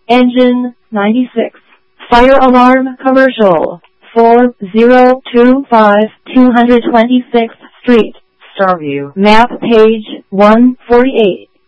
Engine 96. Fire alarm commercial. 4025 226th Street. Starview. Map page 148.